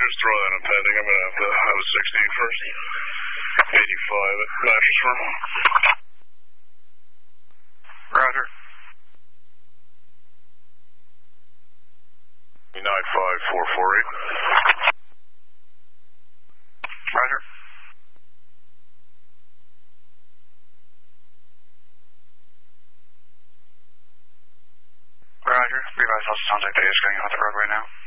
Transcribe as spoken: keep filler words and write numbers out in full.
just throw that in pending. I'm going to have to have a sixteen first. eighty-five at Mattress Firm. Roger. nine five four four eight. Roger. Roger. Revised also sounds like they is getting off the road right now.